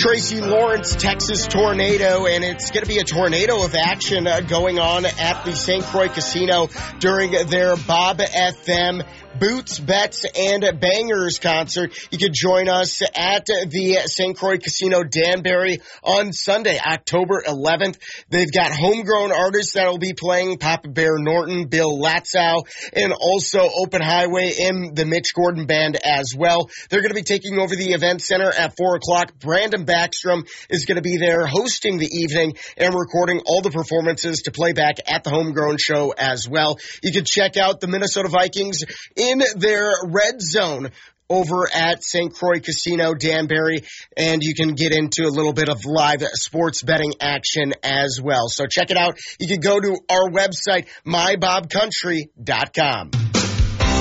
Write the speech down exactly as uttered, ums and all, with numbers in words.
Tracy Lawrence, Texas Tornado, and it's going to be a tornado of action uh, going on at the Saint Croix Casino during their Bob F M Boots, Bets, and Bangers concert. You can join us at the Saint Croix Casino Danbury on Sunday, October eleventh. They've got homegrown artists that will be playing: Papa Bear Norton, Bill Latzow, and also Open Highway and the Mitch Gordon Band as well. They're going to be taking over the event center at four o'clock. Brandon Backstrom is going to be there hosting the evening and recording all the performances to play back at the homegrown show as well. You can check out the Minnesota Vikings in their red zone over at Saint Croix Casino Danbury, and you can get into a little bit of live sports betting action as well. So check it out. You can go to our website, my bob country dot com.